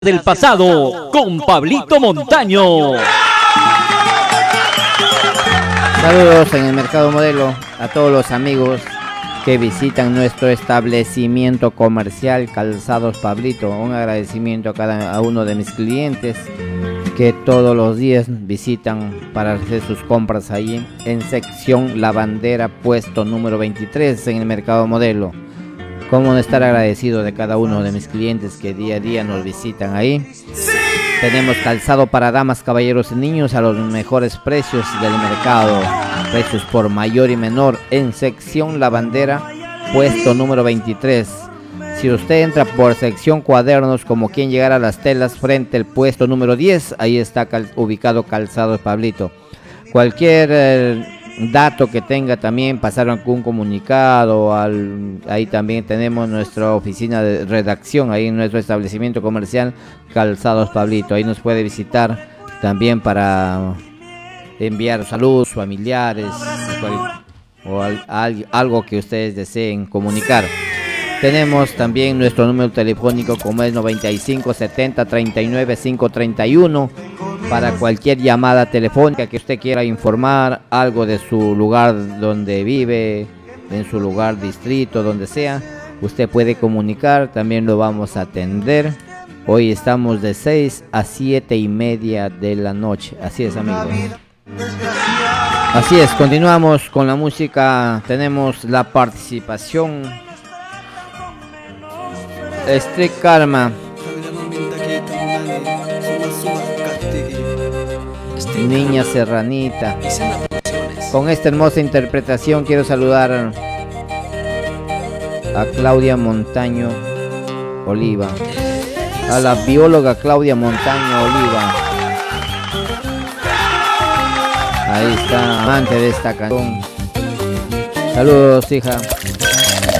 del pasado con Pablito Montaño. Saludos en el Mercado Modelo a todos los amigos que visitan nuestro establecimiento comercial Calzados Pablito. Un agradecimiento a cada uno de mis clientes que todos los días visitan para hacer sus compras ahí en sección Lavandera, puesto número 23 en el Mercado Modelo. Cómo no estar agradecido de cada uno de mis clientes que día a día nos visitan ahí. ¡Sí! Tenemos calzado para damas, caballeros y niños a los mejores precios del mercado. Precios por mayor y menor en sección Lavandera, puesto número 23. Si usted entra por sección cuadernos, como quien llegar a las telas frente al puesto número 10, ahí está ubicado Calzados Pablito. Cualquier dato que tenga también, pasaron con un comunicado, ahí también tenemos nuestra oficina de redacción, ahí en nuestro establecimiento comercial Calzados Pablito. Ahí nos puede visitar también para enviar saludos familiares o algo que ustedes deseen comunicar. Tenemos también nuestro número telefónico, como es 95 70 39 531, para cualquier llamada telefónica que usted quiera informar algo de su lugar donde vive, en su lugar, distrito, donde sea. Usted puede comunicar, también lo vamos a atender. Hoy estamos de 6 a 7 y media de la noche. Así es, amigos. Así es, continuamos con la música. Tenemos la participación Street Karma, Niña Serranita. Con esta hermosa interpretación quiero saludar a Claudia Montaño Oliva, a la bióloga Claudia Montaño Oliva. Ahí está, amante de esta canción. Saludos, hija.